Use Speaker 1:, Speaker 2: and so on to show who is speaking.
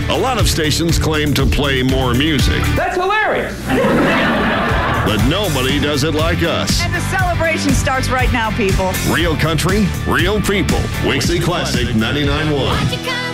Speaker 1: A lot of stations claim to play more music,
Speaker 2: That's hilarious.
Speaker 1: but nobody does it like us.
Speaker 3: And the celebration starts right now, people.
Speaker 1: Real country, real people. Wixie Classic 99.1.